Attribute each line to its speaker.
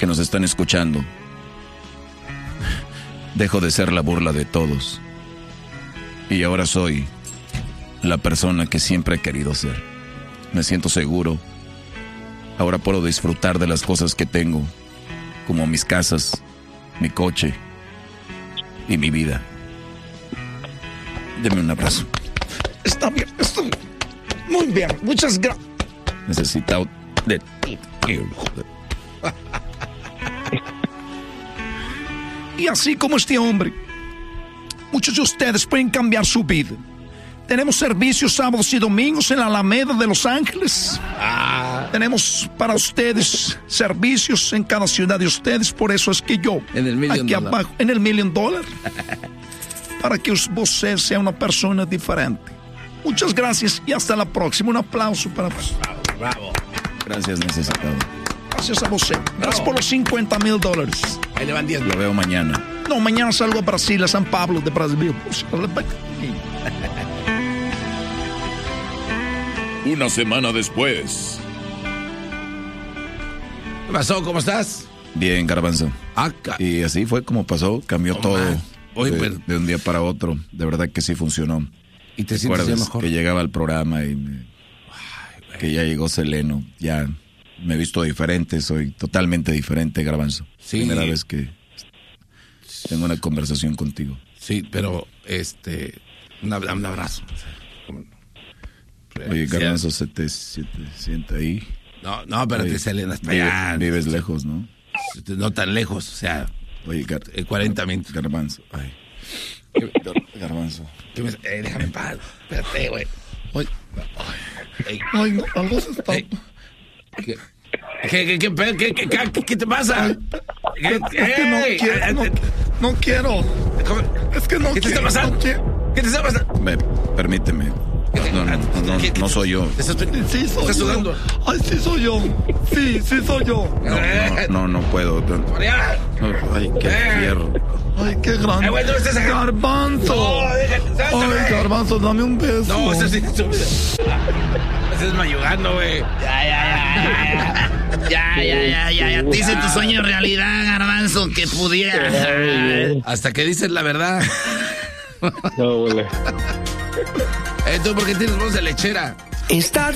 Speaker 1: que nos están escuchando. Dejo de ser la burla de todos. Y ahora soy la persona que siempre he querido ser. Me siento seguro. Ahora puedo disfrutar de las cosas que tengo, como mis casas, mi coche y mi vida. Deme un abrazo.
Speaker 2: Está bien, está bien. Muy bien, muchas gracias.
Speaker 1: Necesito de...
Speaker 2: Y así como este hombre, muchos de ustedes pueden cambiar su vida. Tenemos servicios sábados y domingos en la Alameda de Los Ángeles. Tenemos para ustedes servicios en cada ciudad de ustedes. Por eso es que yo,
Speaker 3: en el $1 Million,
Speaker 2: aquí abajo, en el $1 Million, para que usted sea una persona diferente. Muchas gracias y hasta la próxima. Un aplauso para vos.
Speaker 3: Bravo.
Speaker 1: Gracias, necesitado.
Speaker 2: Gracias a vos. Gracias por los $50,000.
Speaker 3: Ahí le van 10.
Speaker 1: Lo veo mañana.
Speaker 2: No, mañana salgo a Brasil, a San Pablo de Brasil.
Speaker 1: Una semana después.
Speaker 3: ¿Qué pasó? ¿Cómo estás?
Speaker 1: Bien, Garbanzo. Y así fue como pasó, cambió todo de un día para otro. De verdad que sí funcionó.
Speaker 3: ¿Y te sientes ya mejor?
Speaker 1: Que llegaba al programa y que ya llegó Seleno. Ya me he visto diferente, soy totalmente diferente, Garbanzo.
Speaker 3: Sí.
Speaker 1: Primera vez que tengo una conversación contigo.
Speaker 3: Sí, pero un abrazo.
Speaker 1: Oye, Garbanzo, se te sienta ahí.
Speaker 3: No, espérate, Selena, está allá.
Speaker 1: Vives lejos, ¿no?
Speaker 3: No tan lejos, o sea,
Speaker 1: oye,
Speaker 3: 40 minutos.
Speaker 1: Garbanzo, ay. Garbanzo.
Speaker 3: Déjame en paz. Espérate, güey.
Speaker 2: Ay, no, algo se está...
Speaker 3: ¿Qué te pasa?
Speaker 2: Es que no quiero. Es que no quiero.
Speaker 3: ¿Qué te está pasando? ¿Qué te está pasando?
Speaker 1: Permíteme. No soy yo.
Speaker 2: Sí, soy
Speaker 3: ¿Estás
Speaker 2: yo.
Speaker 3: sudando?
Speaker 2: Ay, sí soy yo. Sí soy yo.
Speaker 1: No puedo. Ay, qué fierro.
Speaker 2: Ay, qué grande.
Speaker 3: Güey, no estés acá.
Speaker 2: Garbanzo. Ay, Garbanzo, dame un beso.
Speaker 3: No, eso sí. Estás mayugando, güey.
Speaker 4: Ya. Te hice tu sueño realidad, Garbanzo, que pudiera.
Speaker 3: Hasta que dices la verdad.
Speaker 5: No, güey.
Speaker 3: ¿Tú por qué tienes voz de lechera?
Speaker 4: Estás